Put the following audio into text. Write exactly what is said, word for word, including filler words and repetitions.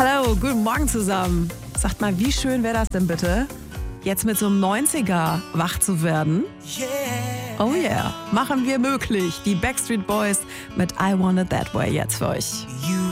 Hallo, guten Morgen zusammen. Sagt mal, wie schön wäre das denn bitte, jetzt mit so einem neunziger wach zu werden? Oh yeah, machen wir möglich. Die Backstreet Boys mit I Want It That Way jetzt für euch. You